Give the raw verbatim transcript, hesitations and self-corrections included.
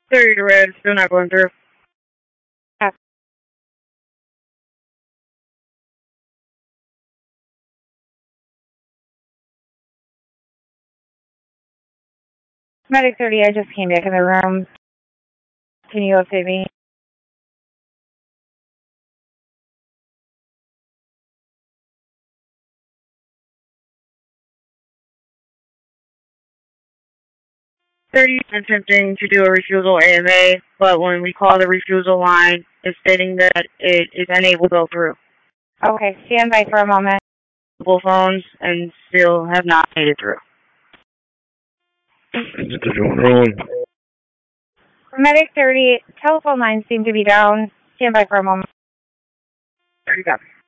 thirty to red, still not going through. Uh, Medic thirty, I just came back in the room. Can you update me? thirty is attempting to do a refusal A M A, but when we call the refusal line, it's stating that it is unable to go through. Okay, stand by for a moment. Both phones and still have not made it through. Medic thirty, telephone lines seem to be down. Stand by for a moment. There you go.